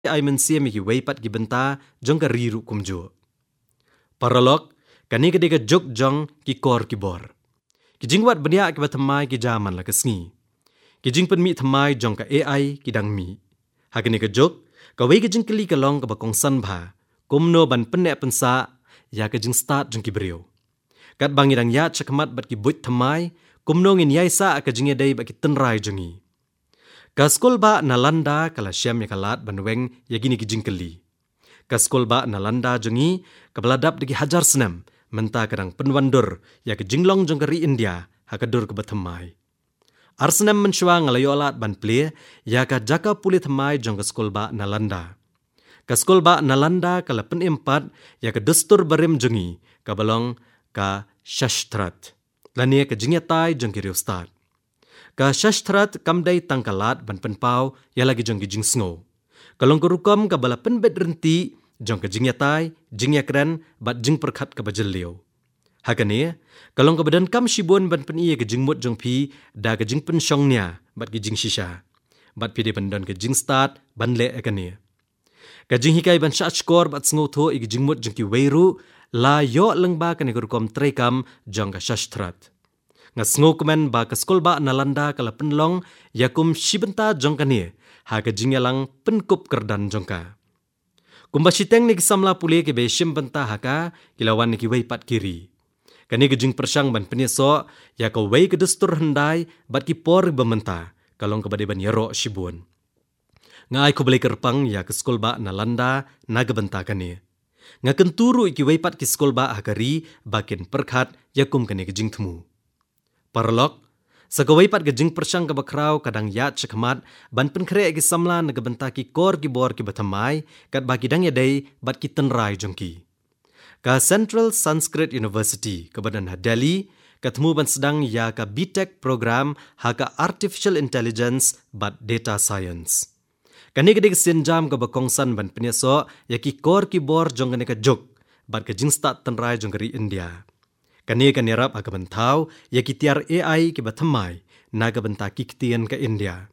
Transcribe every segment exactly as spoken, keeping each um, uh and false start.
ai mensia mi ki weipat ki benta jong ka riru kumjo. Paralog kani ka dega jok jong ki kor ki bor. Ki jingwat benia ki batamai ki jaman la kesngi. Ki jing pen mi thamai jong ka A I ki dang mi. Hakani ka jok ka wei ki jing keli ka long ka bakong san bha. Kumno ban penne pensa ya ka jing start jong ki brio. Kat bangi dang ya chakmat bat ki buit thamai kumno ngin yai sa ka jing dei ba ki tenrai jongi. Ka skol ba Nalanda kala syam ya kalat banweng ya gini ki jing keli. Ka skol ba Nalanda jongi ka beladap degi hajar senam menta kadang penwandur ya ke jinglong jong kari India hakadur ke bathamai. Arsenam mensyua ngalayo alat ban ple ya ka jaka puli thamai jong ke skol ba Nalanda. Ka skol ba Nalanda kala pen empat ya ke dustur barim jongi ka balong ka Shastrat. Lania ke jingyatai jong ki riustat. Ka Shastrat kamdai tangkalat ban penpau ya lagi jong ki jing sngo. Kalong kerukom ka bala penbet renti jong ke jingyatai, jingyakran, bat jing perkat ke bajelio. Hakane, kalong ke badan kam shibun ban peniye ke jingmut jong pi, da ke jing pensyongnya, bat ke jing shisha. Bat pi de bandon ke jing start, ban le akane. Ka jing hikai ban syat skor bat sengoto i ke jingmut jong ki weiru, la yo lengba kane kerukom trekam jong ke Shastrat. Nga sengo kemen ba ke skol ba Nalanda kala penlong, yakum shibenta jong kane, ha ke jingyalang penkup kerdan jong ka. Kumbasiteng ni kisamla puli ke beshim benta haka kilawan ni kiwei pat kiri. Kani gejing persang ban penyeso ya ka wei ke dustur hendai bat ki por bementa kalong ke bade ban yero shibun. Ngai ko beli kerpang ya ke skol ba Nalanda naga benta kani. Nga kenturu ki wei pat ki skol ba hakari bakin perkhat ya kum kani gejing temu. Paralog Sagawai pat gejing persang ke bakrau kadang yat cekmat ban penkre ki samla na gebenta ki kor ki bor ki batamai kat bagi dang yadai bat ki tenrai jongki. Ka Central Sanskrit University ke badan Delhi ketemu ban sedang ya ka B Tech program ha ka Artificial Intelligence bat Data Science. Kani gede senjam ke bakongsan ban penyeso ya ki kor ki bor jong kani ka jok bat ke jing start tenrai jong kari India. Kani kan yarap aga bentau ya kitiar A I ki bathamai naga benta ki kitian ke India.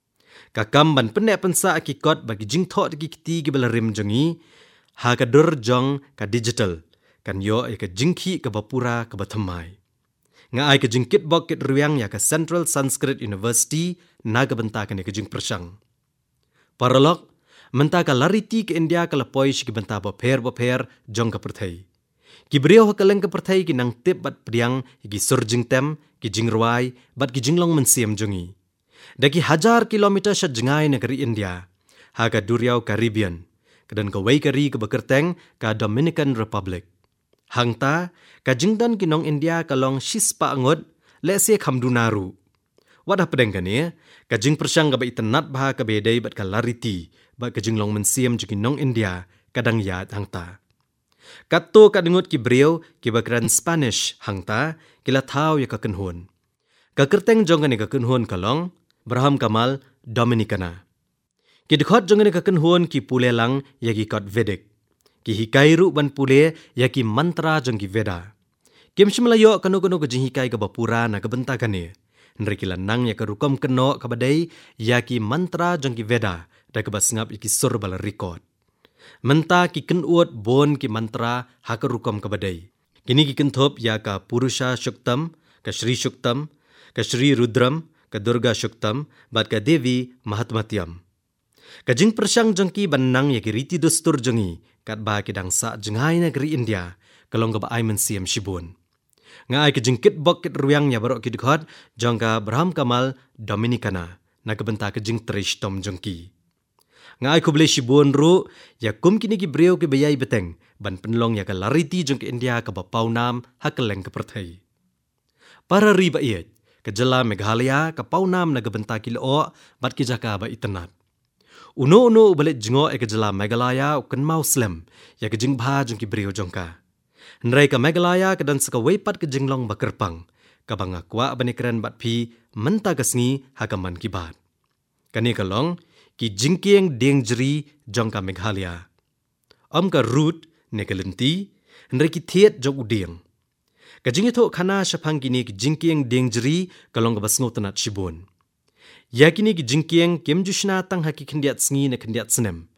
Kakam ban penne pensa ki kot bagi jing thot ki kiti ki belarim jongi ha ka dur jong ka digital kan yo ya ka jingki ke bapura ke bathamai. Nga ai ka jingkit bok kit ruyang ya ka Central Sanskrit University naga benta kan ya ka jing persang. Paralog menta ka lariti ke India ka lapoi ki benta baper baper jong ka perthai. Ki beriau hakaleng ke perthai ki nang tip bat priang ki surjing tem ki jingruai bat ki jinglong mensiam jongi. Daki hajar kilometer syat jengai negeri India. Ha ka duriau Caribbean. Kedan ka wei kari ke bekerteng ka Dominican Republic. Hangta ka jingdan ki nong India kalong shispa angot le se khamdunaru. Wadah pedeng kani ka jing persang ka ba itenat bah ka bedai bat ka lariti bat ka jinglong mensiam jongi nong India kadang yat hangta. Kato kadengut ki beriau ki bakran Spanish hangta kila tau ya kakenhun. Kakerteng jongan ka kenhun kalong Braham Kamal Dominicana. Ki dekhot jongan ka kenhun ki pulelang ya ki kot Vedic. Ki hikairu ban pule ya ki mantra jong ki Veda. Kim shmelayo kanu-kanu ka jing hikai ka bapura na ka benta kani. Nri ki lanang ya ka rukom keno ka badai ya ki mantra jong ki Veda da ka basngap ya ki sur bala record. Menta ki kenuot bon ki mantra haka rukom kabadai. Kini ki kenthop ya ka Purusha Shuktam, ka Shri Shuktam, ka Shri Rudram, ka Durga Shuktam, bat ka Devi Mahatmatyam. Ka jing persang jengki banang ya ki riti dustur jengi, kat ba ki dang sa jengai negeri India, kalong ka ba ay mensiam shibun. Nga ay ka jing kitbok kit ruyang ya barok ki dekhot, jong ka Braham Kamal Dominicana, na kabenta ka jing trish tom jengki. Nga ay ko beli shibun ru, ya kum kini ki beriau ke bayai beteng, ban penlong ya ka lariti jong ke India ka bapau nam hakeleng ke perthai. Para riba iet, ke jela Meghalaya ka pau nam na gabenta ki loo, bat ki jaka ba itenat. Uno-uno ubalit jengo e ke jela Meghalaya uken mau slem, ya ke jing bha jong ki beriau jong ka. Nrai ka Meghalaya ke dan seka weipat ke jinglong bakerpang, ka banga kwa banikren bat pi menta kesngi hakaman ki bat. Kani kalong, ki jingkieng dengjeri jong ka Meghalaya. Om ka root ne ka lenti, nre ki thiet jong udiang. Ka jingito khana shapang kini ki jingkieng dengjeri kalong ka basngo tanat shibun. Ya kini ki jingkieng kem jushna tang haki kendiat sngi ne kendiat senem.